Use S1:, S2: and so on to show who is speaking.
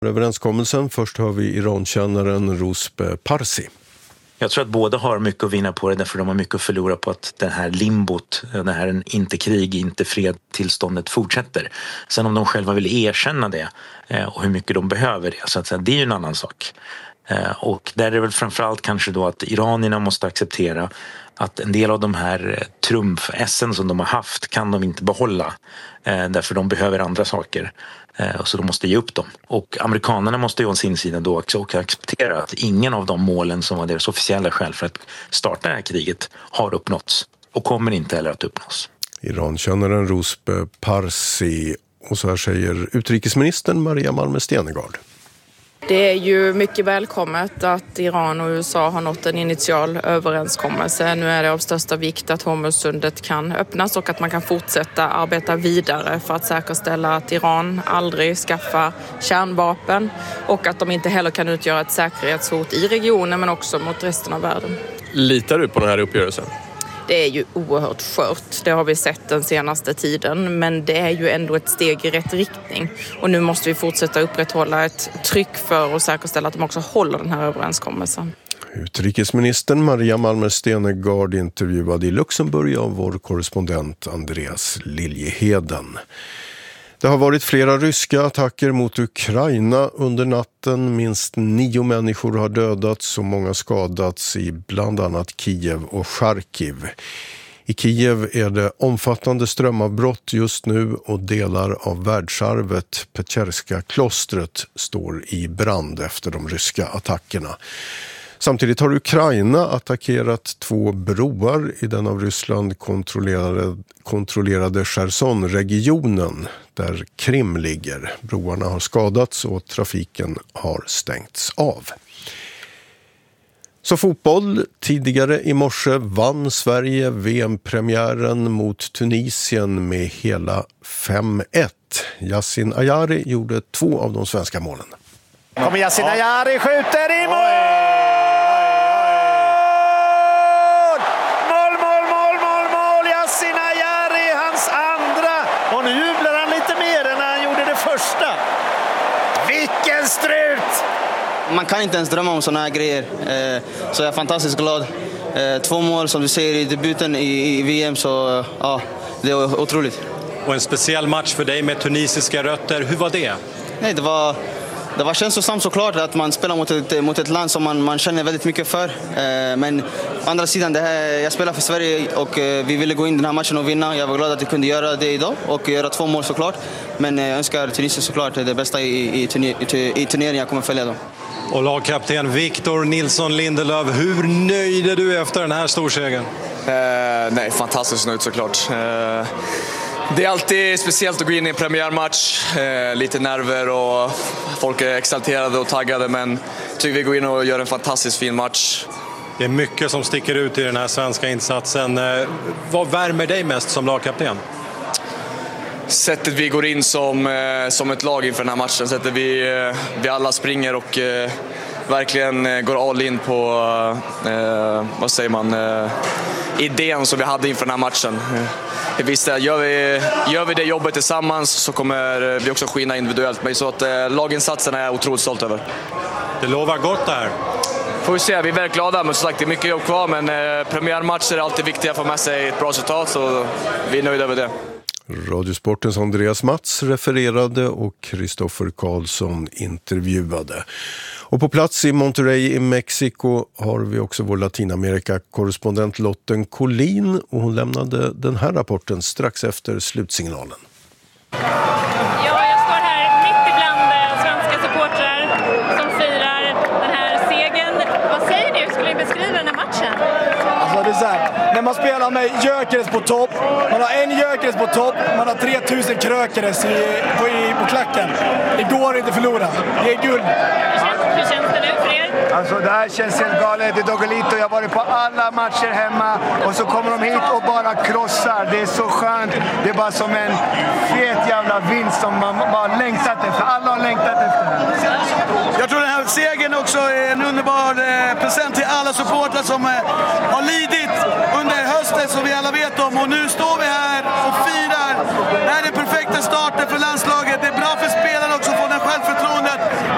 S1: Överenskommelsen. Först hör vi Irankännaren Rozbeh Parsi.
S2: Jag tror att båda har mycket att vinna på det, därför de har mycket att förlora på att det här limbot, det här inte krig, inte fred tillståndet fortsätter. Sen om de själva vill erkänna det och hur mycket de behöver det, så att säga, det är ju en annan sak. Och där är det väl framförallt kanske då att iranierna måste acceptera att en del av de här trumf-essen som de har haft kan de inte behålla, därför de behöver andra saker. Och så de måste ge upp dem. Och amerikanerna måste ju å sin sida då också acceptera att ingen av de målen som var deras officiella skäl för att starta det här kriget har uppnåtts och kommer inte heller att uppnås.
S1: Irankännaren Rozbeh Parsi. Och så här säger utrikesministern Maria Malmö Stenergard.
S3: Det är ju mycket välkommet att Iran och USA har nått en initial överenskommelse. Nu är det av största vikt att Hormuzsundet kan öppnas och att man kan fortsätta arbeta vidare för att säkerställa att Iran aldrig skaffar kärnvapen och att de inte heller kan utgöra ett säkerhetshot i regionen men också mot resten av världen.
S4: Litar du på den här uppgörelsen?
S3: Det är ju oerhört skört, det har vi sett den senaste tiden, men det är ju ändå ett steg i rätt riktning. Och nu måste vi fortsätta upprätthålla ett tryck för att säkerställa att de också håller den här överenskommelsen.
S1: Utrikesministern Maria Malmö Stenergard intervjuad i Luxemburg av vår korrespondent Andreas Liljeheden. Det har varit flera ryska attacker mot Ukraina under natten. Minst 9 människor har dödats och många skadats i bland annat Kiev och Charkiv. I Kiev är det omfattande strömavbrott just nu och delar av världsarvet Pecherska klostret står i brand efter de ryska attackerna. Samtidigt har Ukraina attackerat 2 broar i den av Ryssland kontrollerade Cherson-regionen där Krim ligger. Broarna har skadats och trafiken har stängts av. Så fotboll. Tidigare i morse vann Sverige VM-premiären mot Tunisien med hela 5-1. Yasin Ayari gjorde 2 av de svenska målen.
S5: Kommer Yasin Ayari, skjuter i mål! Vilken strut!
S6: Man kan inte ens drömma om såna här grejer. Så jag är fantastiskt glad. 2 mål som du säger i debuten i VM, så ja, det är otroligt.
S7: Och en speciell match för dig med tunisiska rötter. Hur var det?
S6: Nej, det var känslosamt såklart att man spelar mot ett land som man känner väldigt mycket för. Men å andra sidan, jag spelar för Sverige och vi ville gå in den här matchen och vinna. Jag var glad att jag kunde göra det idag och göra 2 mål såklart. Men jag önskar Tunisien såklart det bästa i turneringen. Jag kommer följa dem.
S7: Och lagkapten Victor Nilsson Lindelöf, hur nöjd är du efter den här storsegern?
S8: Nej, fantastiskt nöjd såklart. Det är alltid speciellt att gå in i en premiärmatch. Lite nerver och folk är exalterade och taggade, men tycker vi går in och gör en fantastiskt fin match.
S7: Det är mycket som sticker ut i den här svenska insatsen. Vad värmer dig mest som lagkapten?
S8: Sättet vi går in som ett lag inför den här matchen. Sättet vi alla springer och verkligen går all in på idén som vi hade inför den här matchen. Jag visste att gör vi det jobbet tillsammans så kommer vi också skina individuellt. Men så att laginsatsen är jag otroligt stolt över.
S7: Det lovar gott där.
S8: Får vi se, vi är väldigt glada, men som sagt det är mycket jobb kvar. Men premiärmatcher är alltid viktiga för att få med sig ett bra resultat, så vi är nöjda över det.
S1: Radiosportens Andreas Mats refererade och Kristoffer Karlsson intervjuade. Och på plats i Monterrey i Mexiko har vi också vår Latinamerika-korrespondent Lotten Collin, och hon lämnade den här rapporten strax efter slutsignalen.
S9: Ja, jag står här mitt ibland svenska supportrar som firar den här segern. Vad säger du? Skulle du beskriva den här matchen?
S5: Alltså det är så här, när man spelar med Gyökeres på topp, man har en Gyökeres på topp, man har 3000 Krökeres på klacken. Det går inte att förlora. Det är guld.
S9: Hur känns det nu för er?
S5: Alltså det här känns helt galet. Det är Dogolito. Jag har varit på alla matcher hemma och så kommer de hit och bara krossar. Det är så skönt. Det är bara som en fet jävla vinst som man bara längtat efter. Alla har längtat efter. Jag tror den här segern också är en underbar present till alla supportrar som har lidit under hösten, som vi alla vet om. Och nu står vi här och firar. Det här är den perfekta starten för landslaget. Det är bra för spelarna också att få den självförtroendet.